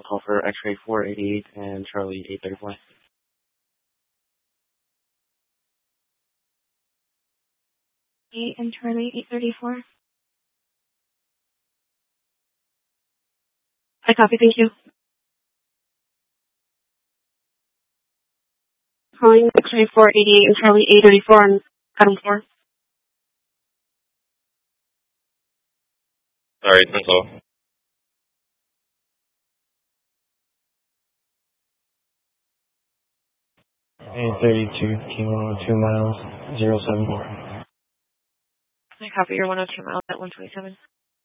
call for X-ray 488 and Charlie 834. 8 and Charlie 834. I copy, thank you. Calling X-ray 488 and Charlie 834 on Adam 4. Alright, that's all. 832, Kilo 2 miles, 074. I copy your 102 miles at 127.